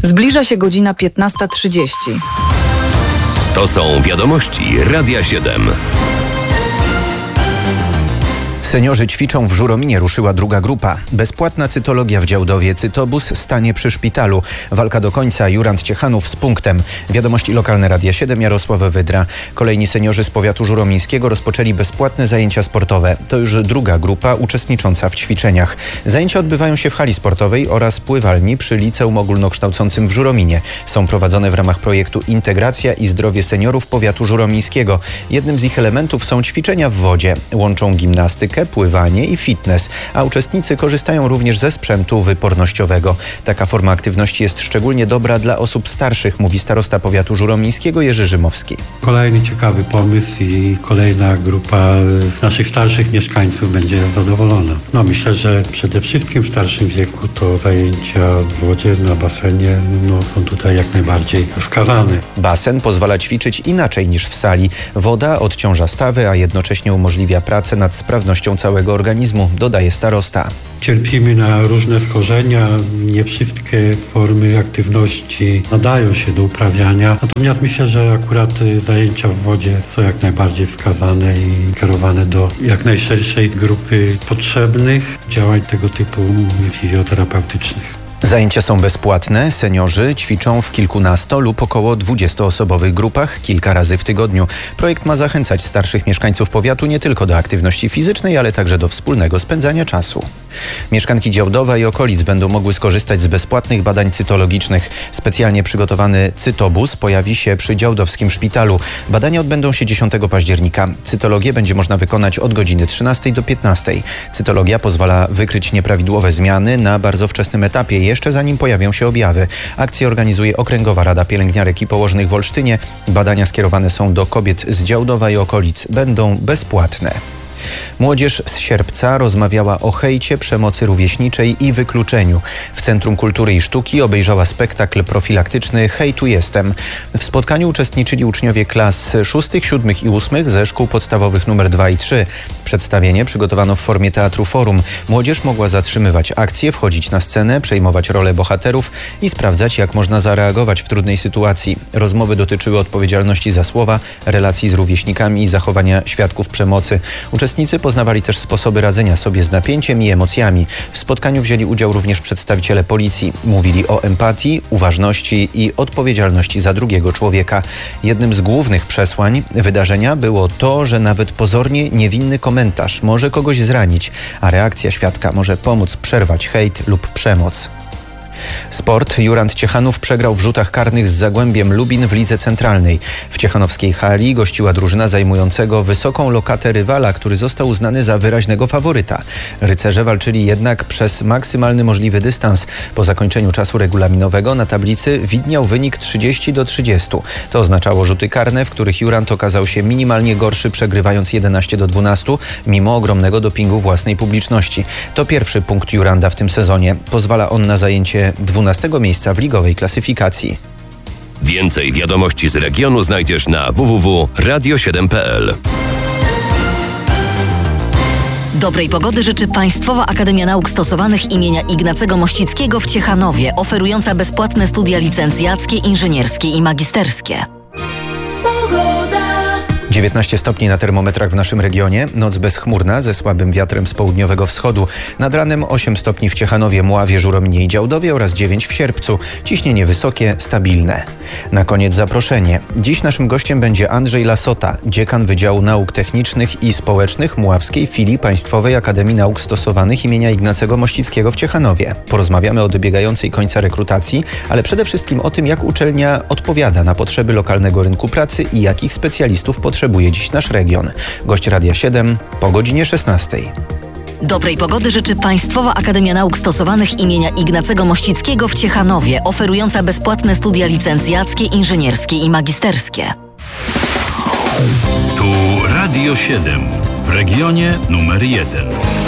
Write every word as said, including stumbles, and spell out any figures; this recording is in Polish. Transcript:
Zbliża się godzina piętnasta trzydzieści. To są wiadomości Radia siedem. Seniorzy ćwiczą w Żurominie, ruszyła druga grupa. Bezpłatna cytologia w Działdowie, cytobus stanie przy szpitalu. Walka do końca, Jurand Ciechanów z punktem. Wiadomości lokalne Radia siedem, Jarosław Wydra. Kolejni seniorzy z powiatu żuromińskiego rozpoczęli bezpłatne zajęcia sportowe. To już druga grupa uczestnicząca w ćwiczeniach. Zajęcia odbywają się w hali sportowej oraz pływalni przy liceum ogólnokształcącym w Żurominie. Są prowadzone w ramach projektu Integracja i Zdrowie Seniorów Powiatu Żuromińskiego. Jednym z ich elementów są ćwiczenia w wodzie. Łączą gimnastykę, pływanie i fitness, a uczestnicy korzystają również ze sprzętu wypornościowego. Taka forma aktywności jest szczególnie dobra dla osób starszych, mówi starosta powiatu żuromińskiego Jerzy Rzymowski. Kolejny ciekawy pomysł i kolejna grupa z naszych starszych mieszkańców będzie zadowolona. No myślę, że przede wszystkim w starszym wieku to zajęcia w wodzie, na basenie no, są tutaj jak najbardziej wskazane. Basen pozwala ćwiczyć inaczej niż w sali. Woda odciąża stawy, a jednocześnie umożliwia pracę nad sprawnością całego organizmu, dodaje starosta. Cierpimy na różne schorzenia, nie wszystkie formy aktywności nadają się do uprawiania, natomiast myślę, że akurat zajęcia w wodzie są jak najbardziej wskazane i kierowane do jak najszerszej grupy potrzebnych działań tego typu fizjoterapeutycznych. Zajęcia są bezpłatne. Seniorzy ćwiczą w kilkunasto lub około dwudziestoosobowych grupach kilka razy w tygodniu. Projekt ma zachęcać starszych mieszkańców powiatu nie tylko do aktywności fizycznej, ale także do wspólnego spędzania czasu. Mieszkanki Działdowa i okolic będą mogły skorzystać z bezpłatnych badań cytologicznych. Specjalnie przygotowany cytobus pojawi się przy Działdowskim Szpitalu. Badania odbędą się dziesiątego października. Cytologię będzie można wykonać od godziny trzynastej do piętnastej. Cytologia pozwala wykryć nieprawidłowe zmiany na bardzo wczesnym etapie, jeszcze zanim pojawią się objawy. Akcję organizuje Okręgowa Rada Pielęgniarek i Położnych w Olsztynie. Badania skierowane są do kobiet z Działdowa i okolic. Będą bezpłatne. Młodzież z Sierpca rozmawiała o hejcie, przemocy rówieśniczej i wykluczeniu. W Centrum Kultury i Sztuki obejrzała spektakl profilaktyczny Hej, tu jestem. W spotkaniu uczestniczyli uczniowie klas szóstych, siódmych i ósmych ze szkół podstawowych numer dwa i trzy. Przedstawienie przygotowano w formie teatru forum. Młodzież mogła zatrzymywać akcję, wchodzić na scenę, przejmować rolę bohaterów i sprawdzać, jak można zareagować w trudnej sytuacji. Rozmowy dotyczyły odpowiedzialności za słowa, relacji z rówieśnikami i zachowania świadków przemocy. Uczestnicy poznawali też sposoby radzenia sobie z napięciem i emocjami. W spotkaniu wzięli udział również przedstawiciele policji. Mówili o empatii, uważności i odpowiedzialności za drugiego człowieka. Jednym z głównych przesłań wydarzenia było to, że nawet pozornie niewinny komentarz może kogoś zranić, a reakcja świadka może pomóc przerwać hejt lub przemoc. Sport. Jurand Ciechanów przegrał w rzutach karnych z Zagłębiem Lubin w Lidze Centralnej. W ciechanowskiej hali gościła drużyna zajmującego wysoką lokatę rywala, który został uznany za wyraźnego faworyta. Rycerze walczyli jednak przez maksymalny możliwy dystans. Po zakończeniu czasu regulaminowego na tablicy widniał wynik trzydzieści do trzydziestu. To oznaczało rzuty karne, w których Jurand okazał się minimalnie gorszy, przegrywając jedenaście do dwunastu, mimo ogromnego dopingu własnej publiczności. To pierwszy punkt Juranda w tym sezonie. Pozwala on na zajęcie dwunastego miejsca w ligowej klasyfikacji. Więcej wiadomości z regionu znajdziesz na w w w kropka radio siedem kropka p l. Dobrej pogody życzy Państwowa Akademia Nauk Stosowanych imienia Ignacego Mościckiego w Ciechanowie, oferująca bezpłatne studia licencjackie, inżynierskie i magisterskie. dziewiętnaście stopni na termometrach w naszym regionie. Noc bezchmurna ze słabym wiatrem z południowego wschodu. Nad ranem osiem stopni w Ciechanowie, Mławie, Żurominie i Działdowie oraz dziewięć w Sierpcu. Ciśnienie wysokie, stabilne. Na koniec zaproszenie. Dziś naszym gościem będzie Andrzej Lasota, dziekan Wydziału Nauk Technicznych i Społecznych Mławskiej Filii Państwowej Akademii Nauk Stosowanych imienia Ignacego Mościckiego w Ciechanowie. Porozmawiamy o dobiegającej końca rekrutacji, ale przede wszystkim o tym, jak uczelnia odpowiada na potrzeby lokalnego rynku pracy i jakich specjalistów potrzebuje dziś nasz region. Gość Radia siedem po godzinie szesnastej. Dobrej pogody życzy Państwowa Akademia Nauk Stosowanych imienia Ignacego Mościckiego w Ciechanowie, oferująca bezpłatne studia licencjackie, inżynierskie i magisterskie. Tu Radio siedem w regionie numer jeden.